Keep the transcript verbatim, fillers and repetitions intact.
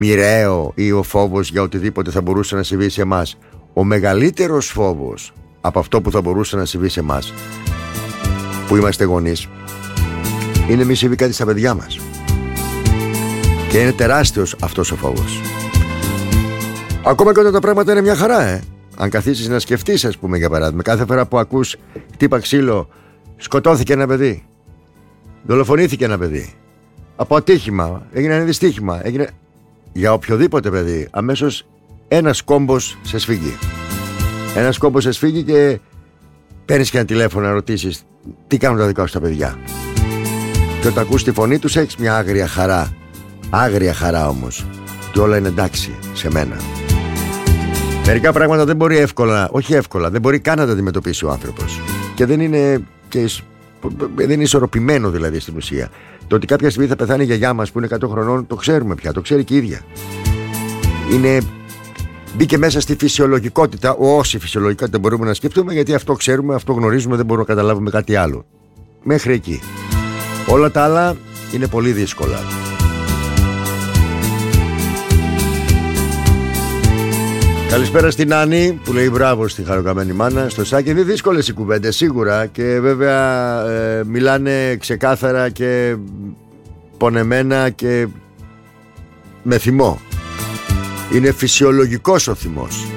μοιραίο ή ο φόβος για οτιδήποτε θα μπορούσε να συμβεί σε εμάς. Ο μεγαλύτερος φόβος από αυτό που θα μπορούσε να συμβεί σε εμάς, που είμαστε γονείς, είναι μη συμβεί κάτι στα παιδιά μας. Και είναι τεράστιος αυτός ο φόβος. Ακόμα και όταν τα πράγματα είναι μια χαρά, ε. Αν καθίσεις να σκεφτείς, ας πούμε, για παράδειγμα, κάθε φορά που ακούς χτύπα ξύλο, σκοτώθηκε ένα παιδί, δολοφονήθηκε ένα παιδί, από ατύχημα, έγινε ένα δυστύχημα, έγινε... για οποιοδήποτε παιδί, αμέσως ένας κόμπος σε σφίγγει. Ένας κόμπος σε σφίγγει και παίρνεις και ένα τηλέφωνο να ρωτήσεις τι κάνουν τα δικά σου τα παιδιά. Και όταν ακούς τη φωνή τους έχεις μια άγρια χαρά. Άγρια χαρά όμως. Και όλα είναι εντάξει σε μένα. Μερικά πράγματα δεν μπορεί εύκολα, όχι εύκολα, δεν μπορεί καν να τα αντιμετωπίσει ο άνθρωπος. Και δεν είναι, και δεν είναι ισορροπημένο δηλαδή στην ουσία. Το ότι κάποια στιγμή θα πεθάνει η γιαγιά μας που είναι εκατό χρονών, το ξέρουμε πια, το ξέρει και η ίδια. Είναι, μπήκε μέσα στη φυσιολογικότητα, όση φυσιολογικότητα μπορούμε να σκεφτούμε, γιατί αυτό ξέρουμε, αυτό γνωρίζουμε, δεν μπορούμε να καταλάβουμε κάτι άλλο. Μέχρι εκεί. Όλα τα άλλα είναι πολύ δύσκολα. Καλησπέρα στην Άννη που λέει μπράβο στη χαροκαμένη μάνα. Στο Σάκη είναι δύσκολες οι κουβέντες σίγουρα. Και βέβαια ε, μιλάνε ξεκάθαρα και πονεμένα και με θυμό. Είναι φυσιολογικός ο θυμός.